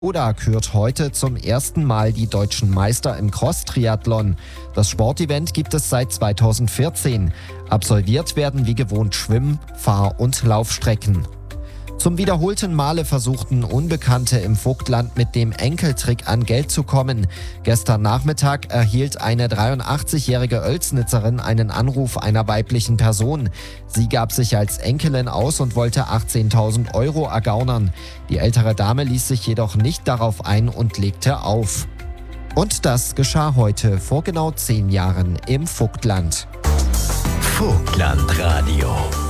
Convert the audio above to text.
Oder kürt heute zum ersten Mal die deutschen Meister im Cross-Triathlon. Das Sportevent gibt es seit 2014. Absolviert werden wie gewohnt Schwimm-, Fahr- und Laufstrecken. Zum wiederholten Male versuchten Unbekannte im Vogtland mit dem Enkeltrick an Geld zu kommen. Gestern Nachmittag erhielt eine 83-jährige Oelsnitzerin einen Anruf einer weiblichen Person. Sie gab sich als Enkelin aus und wollte 18.000 Euro ergaunern. Die ältere Dame ließ sich jedoch nicht darauf ein und legte auf. Und das geschah heute vor genau 10 Jahren im Vogtland. Vogtlandradio.